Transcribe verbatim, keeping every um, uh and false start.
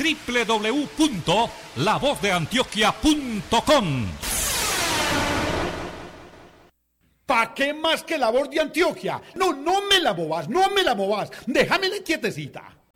doble u doble u doble u punto la voz de antioquia punto com. ¿Pa qué más que La Voz de Antioquia? No, no me la bobas, no me la bobas. Déjamela quietecita.